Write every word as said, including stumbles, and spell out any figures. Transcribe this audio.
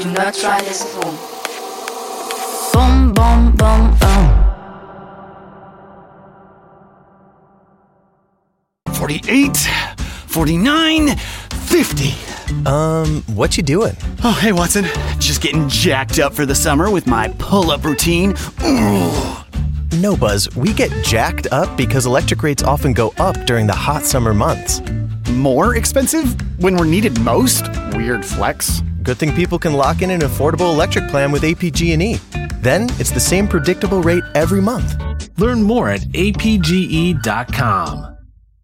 Do not try this at home. Boom, boom, boom, boom. forty-eight, forty-nine, fifty. Um, what you doing? Oh, hey, Watson. Just getting jacked up for the summer with my pull-up routine. Ooh. No, Buzz, we get jacked up because electric rates often go up during the hot summer months. More expensive when we're needed most? Weird flex. Good thing people can lock in an affordable electric plan with A P G and E. Then it's the same predictable rate every month. Learn more at A P G E dot com.